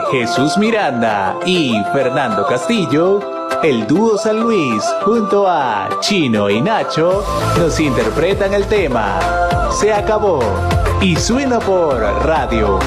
Jesús Miranda y Fernando Castillo, el dúo San Luis junto a Chino y Nacho nos interpretan el tema Se Acabó y suena por Radio